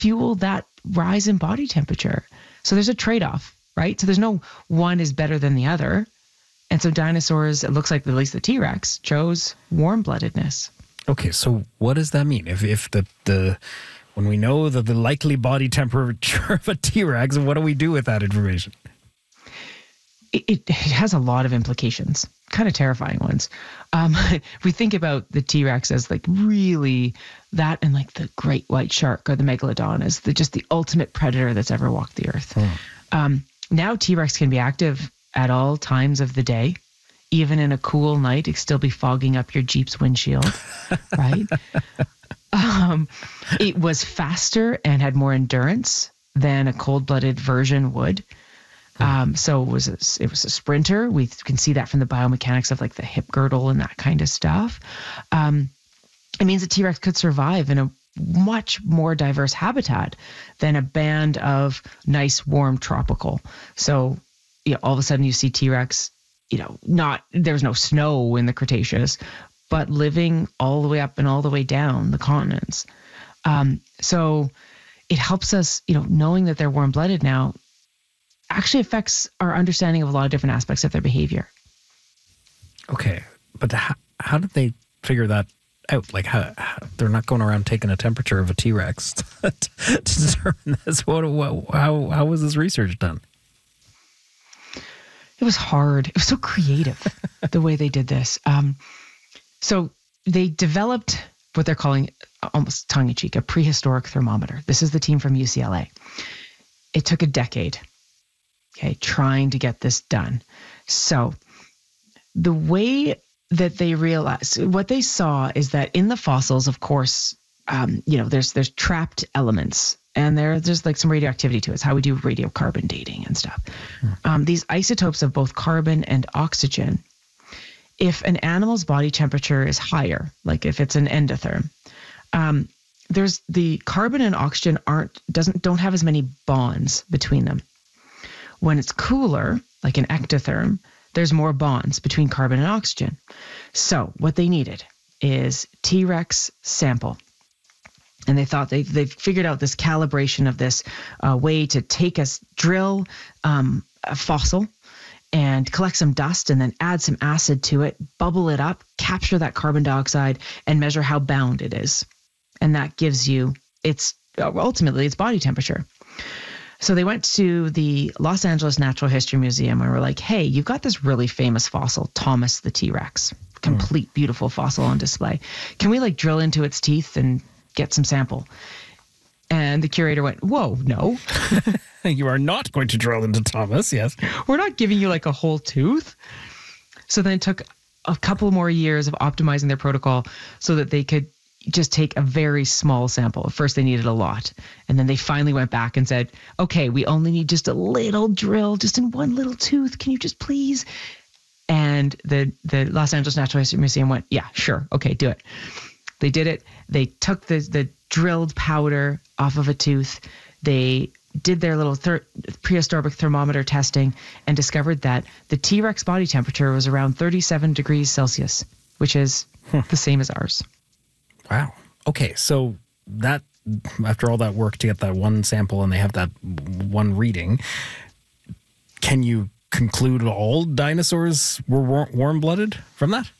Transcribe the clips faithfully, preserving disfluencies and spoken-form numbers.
fuel that rise in body temperature. So there's a trade-off, right? So there's no one is better than the other. And so dinosaurs, it looks like at least the T-Rex, chose warm-bloodedness. Okay, so what does that mean? If if the, the when we know that the likely body temperature of a T-Rex, what do we do with that information? It, it, it has a lot of implications, kind of terrifying ones. Um, if we think about the T-Rex as like really that and like the great white shark or the megalodon as the, just the ultimate predator that's ever walked the earth. Hmm. Um, now T-Rex can be active at all times of the day. Even in a cool night, it could still be fogging up your Jeep's windshield, right? Um, it was faster and had more endurance than a cold-blooded version would. Um, so it was a, it was a sprinter. We can see that from the biomechanics of like the hip girdle and that kind of stuff. Um, it means a T-Rex could survive in a much more diverse habitat than a band of nice, warm tropical. So, you know, all of a sudden you see T-Rex, you know, not, there's no snow in the Cretaceous, but living all the way up and all the way down the continents. Um, so it helps us, you know, knowing that they're warm-blooded now actually affects our understanding of a lot of different aspects of their behavior. Okay, but how, how did they figure that out? Like, how, how they're not going around taking a temperature of a T-Rex to determine this. What, what, how, how was this research done? It was hard. It was so creative, the way they did this. Um, so they developed what they're calling, almost tongue-in-cheek, a prehistoric thermometer. This is the team from U C L A. It took a decade, okay, trying to get this done. So the way that they realized, what they saw is that in the fossils, of course, um, you know, there's there's trapped elements. And there, there's like some radioactivity to it. It's how we do radiocarbon dating and stuff. Hmm. Um, these isotopes of both carbon and oxygen, if an animal's body temperature is higher, like if it's an endotherm, um, there's the carbon and oxygen aren't doesn't don't have as many bonds between them. When it's cooler, like an ectotherm, there's more bonds between carbon and oxygen. So what they needed is T-Rex sample. And they thought they they figured out this calibration of this uh, way to take us, drill um, a fossil and collect some dust and then add some acid to it, bubble it up, capture that carbon dioxide and measure how bound it is. And that gives you its, ultimately, its body temperature. So they went to the Los Angeles Natural History Museum and were like, hey, you've got this really famous fossil, Thomas the T-Rex, complete, mm. beautiful fossil on display. Can we like drill into its teeth and get some sample? And the curator went, whoa, no. You are not going to drill into Thomas, yes. We're not giving you like a whole tooth. So then it took a couple more years of optimizing their protocol so that they could just take a very small sample. At first they needed a lot. And then they finally went back and said, okay, we only need just a little drill, just in one little tooth. Can you just please? And the, the Los Angeles Natural History Museum went, yeah, sure. Okay, do it. They did it. They took the, the drilled powder off of a tooth. They did their little thir- prehistoric thermometer testing and discovered that the T-Rex body temperature was around thirty-seven degrees Celsius, which is hmm. the same as ours. Wow. Okay, so that after all that work to get that one sample and they have that one reading, can you conclude all dinosaurs were war- warm-blooded from that?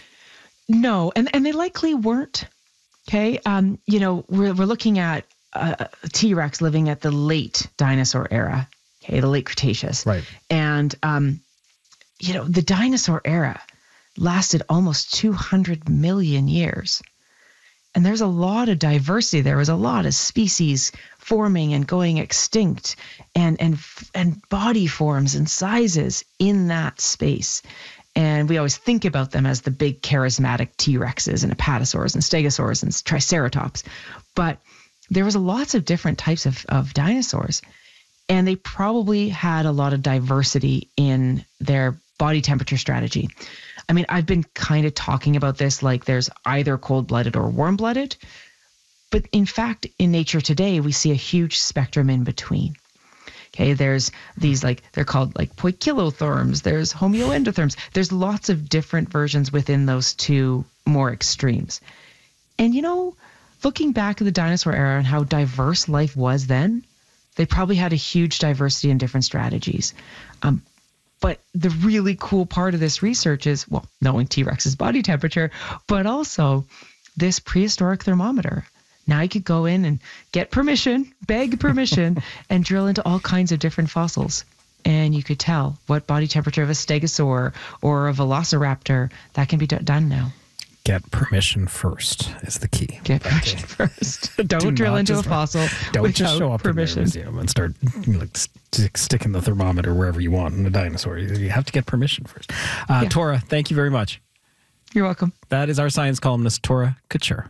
No, and, and they likely weren't. Okay, um, you know, we're we're looking at a T-Rex living at the late dinosaur era. Okay, the late Cretaceous. Right. And um, you know, the dinosaur era lasted almost two hundred million years, and there's a lot of diversity. There was a lot of species forming and going extinct, and and and body forms and sizes in that space. And we always think about them as the big charismatic T-Rexes and apatosaurs and stegosaurs and triceratops. But there was lots of different types of, of dinosaurs. And they probably had a lot of diversity in their body temperature strategy. I mean, I've been kind of talking about this like there's either cold-blooded or warm-blooded. But in fact, in nature today, we see a huge spectrum in between. Okay, there's these like, they're called like poikilotherms, there's homoendotherms. There's lots of different versions within those two more extremes. And you know, looking back at the dinosaur era and how diverse life was then, they probably had a huge diversity in different strategies. Um, but the really cool part of this research is, well, knowing T-Rex's body temperature, but also this prehistoric thermometer. Now you could go in and get permission, beg permission, and drill into all kinds of different fossils. And you could tell what body temperature of a stegosaur or a velociraptor. That can be d- done now. Get permission first is the key. Get permission first. Don't Do drill into a fossil. Don't just show up permission. in the museum and start like st- sticking the thermometer wherever you want in a dinosaur. You have to get permission first. Uh, yeah. Tora, thank you very much. You're welcome. That is our science columnist, Tora Couture.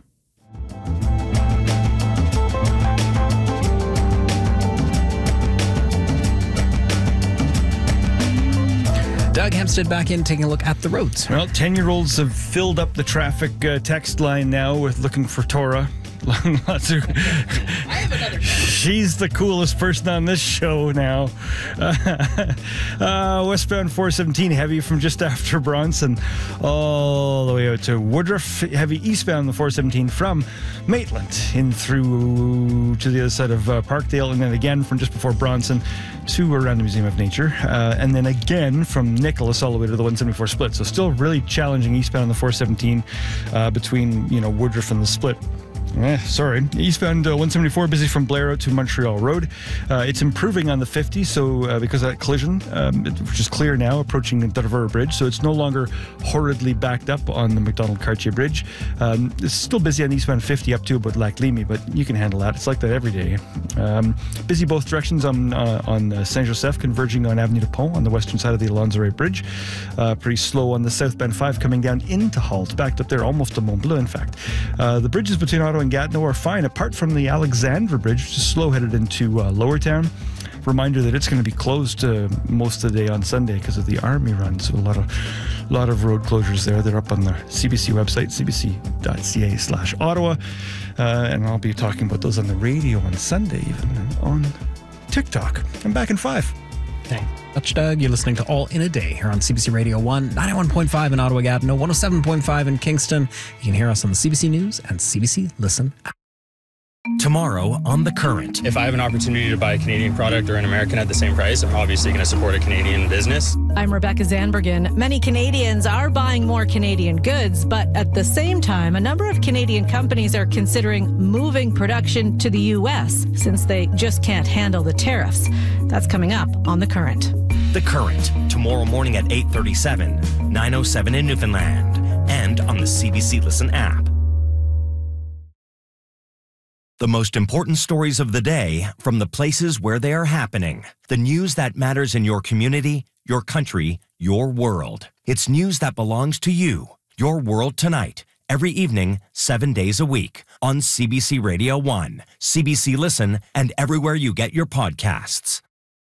Doug Hempstead back in, taking a look at the roads. Well, ten-year-olds have filled up the traffic uh, text line now with looking for Tora. Lots of, I have another. She's the coolest person on this show now. Uh, uh, westbound four seventeen heavy from just after Bronson all the way out to Woodruff. Heavy eastbound the four seventeen from Maitland in through to the other side of uh, Parkdale, and then again from just before Bronson to around the Museum of Nature, uh, and then again from Nicholas all the way to the one seventy-four split. So still really challenging eastbound on the four seventeen uh, between you know Woodruff and the split. Eh, sorry. Eastbound uh, one seventy-four busy from Blair out to Montreal Road. Uh, it's improving on the fifty, so uh, because of that collision, um, it, which is clear now, approaching the Dutavura Bridge, so it's no longer horridly backed up on the Macdonald-Cartier Bridge. Um, it's still busy on eastbound fifty up to about Lac Limy, but you can handle that. It's like that every day. Um, busy both directions on uh, on uh, Saint-Joseph, converging on Avenue de Pont on the western side of the Alonzo Bridge. Uh, pretty slow on the southbound five coming down into Halt, backed up there almost to Mont Bleu, in fact. Uh, the bridges between Ottawa and Gatineau are fine, apart from the Alexandra Bridge, which is slow headed into uh, Lower Town. Reminder that it's going to be closed uh, most of the day on Sunday because of the Army Run. So a lot of lot of road closures there. They're up on the C B C website, c b c dot c a slash Ottawa. Uh, and I'll be talking about those on the radio on Sunday, even on TikTok. I'm back in five. Thanks. Touch Doug. You're listening to All in a Day here on C B C Radio one, ninety-one point five in Ottawa, Gatineau, one oh seven point five in Kingston. You can hear us on the C B C News and C B C Listen app. Tomorrow on The Current. If I have an opportunity to buy a Canadian product or an American at the same price, I'm obviously going to support a Canadian business. I'm Rebecca Zanbergen. Many Canadians are buying more Canadian goods, but at the same time, a number of Canadian companies are considering moving production to the U S since they just can't handle the tariffs. That's coming up on The Current. The Current, tomorrow morning at eight thirty-seven, nine oh seven in Newfoundland, and on the C B C Listen app. The most important stories of the day from the places where they are happening. The news that matters in your community, your country, your world. It's news that belongs to you. Your World Tonight, every evening, seven days a week on C B C Radio one, C B C Listen, and everywhere you get your podcasts.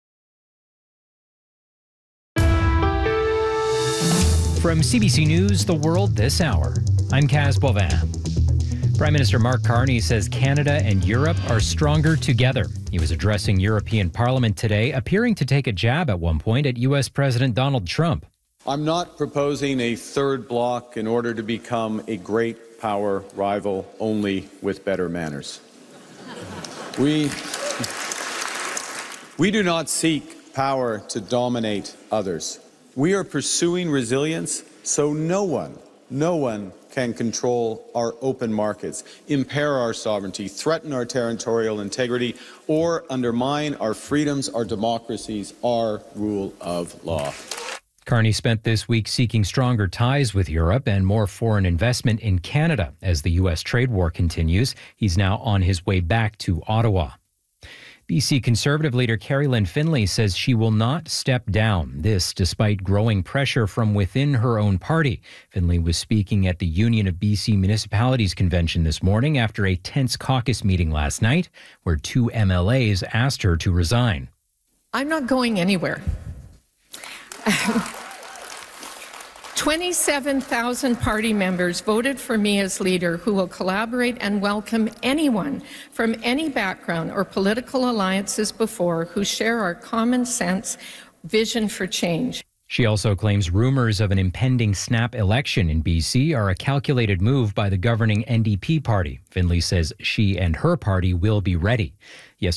From C B C News, The World This Hour, I'm Kaz Bovin. Prime Minister Mark Carney says Canada and Europe are stronger together. He was addressing European Parliament today, appearing to take a jab at one point at U S President Donald Trump. I'm not proposing a third bloc in order to become a great power rival, only with better manners. We, we do not seek power to dominate others. We are pursuing resilience so no one, no one can control our open markets, impair our sovereignty, threaten our territorial integrity, or undermine our freedoms, our democracies, our rule of law. Carney spent this week seeking stronger ties with Europe and more foreign investment in Canada as the U S trade war continues. He's now on his way back to Ottawa. B C Conservative leader Carrie Lynn Finlay says she will not step down, this despite growing pressure from within her own party. Finlay was speaking at the Union of B C Municipalities convention this morning after a tense caucus meeting last night where two M L As asked her to resign. I'm not going anywhere. twenty-seven thousand party members voted for me as leader who will collaborate and welcome anyone from any background or political alliances before who share our common sense vision for change. She also claims rumors of an impending snap election in B C are a calculated move by the governing N D P party. Findlay says she and her party will be ready. Yesterday,